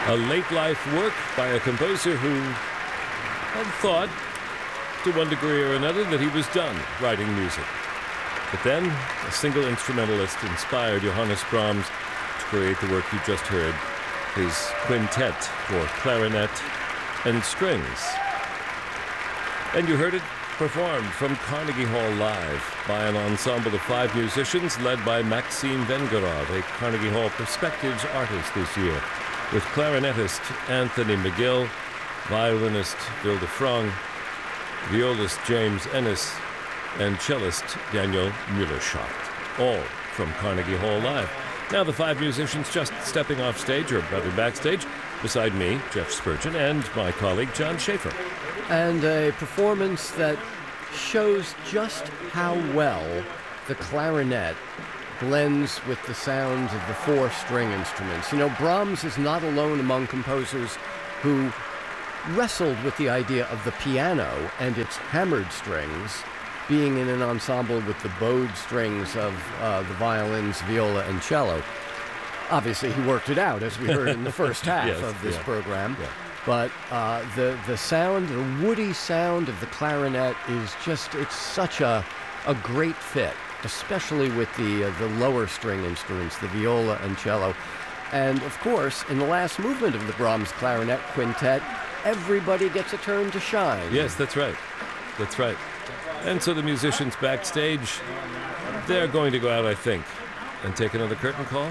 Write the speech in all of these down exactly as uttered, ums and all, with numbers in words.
A late-life work by a composer who had thought, to one degree or another, that he was done writing music. But then, a single instrumentalist inspired Johannes Brahms to create the work you just heard, his quintet for clarinet and strings. And you heard it performed from Carnegie Hall Live by an ensemble of five musicians led by Maxime Vengerov, a Carnegie Hall Perspectives artist this year, with clarinetist Anthony McGill, violinist Vilde Frong, violist James Ennis, and cellist Daniel Müllerschott, all from Carnegie Hall Live. Now the five musicians just stepping off stage, or rather backstage, beside me, Jeff Spurgeon, and my colleague John Schaefer. And a performance that shows just how well the clarinet blends with the sounds of the four string instruments. You know, Brahms is not alone among composers who wrestled with the idea of the piano and its hammered strings being in an ensemble with the bowed strings of uh, the violins, viola, and cello. Obviously, he worked it out, as we heard in the first half yes, of this yeah. program. Yeah. But uh, the the sound, the woody sound of the clarinet is just, it's such a, a great fit, especially with the, uh, the lower string instruments, the viola and cello. And, of course, in the last movement of the Brahms Clarinet Quintet, everybody gets a turn to shine. Yes, that's right. That's right. And so the musicians backstage, they're going to go out, I think, and take another curtain call.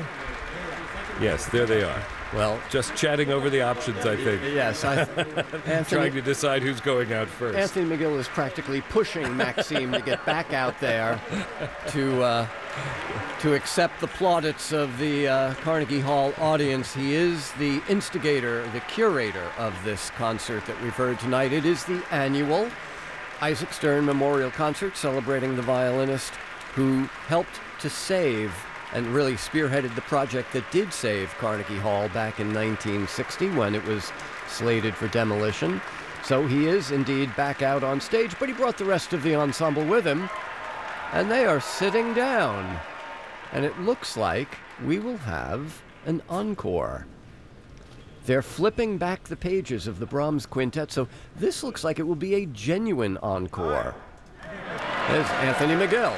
Yes, there they are. Well, just chatting over the options, I think. Yes, I, Anthony, trying to decide who's going out first. Anthony McGill is practically pushing Maxime to get back out there to uh, to accept the plaudits of the uh, Carnegie Hall audience. He is the instigator, the curator of this concert that we've heard tonight. It is the annual Isaac Stern Memorial Concert celebrating the violinist who helped to save and really spearheaded the project that did save Carnegie Hall back in nineteen sixty when it was slated for demolition. So he is indeed back out on stage, but he brought the rest of the ensemble with him, and they are sitting down. And it looks like we will have an encore. They're flipping back the pages of the Brahms Quintet, so this looks like it will be a genuine encore. There's Anthony McGill.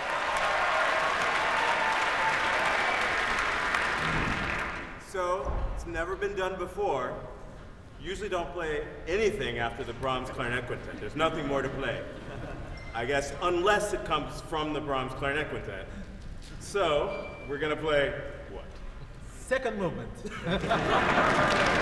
So, it's never been done before. Usually don't play anything after the Brahms Clarinet Quintet. There's nothing more to play. I guess, unless it comes from the Brahms Clarinet Quintet. So, we're gonna play what? Second movement.